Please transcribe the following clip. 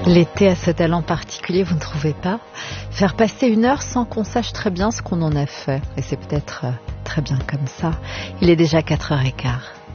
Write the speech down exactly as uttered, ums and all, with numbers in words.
L'été a ce talent particulier, vous ne trouvez pas? Faire passer une heure sans qu'on sache très bien ce qu'on en a fait. Et c'est peut-être très bien comme ça. Il est déjà quatre heures quinze.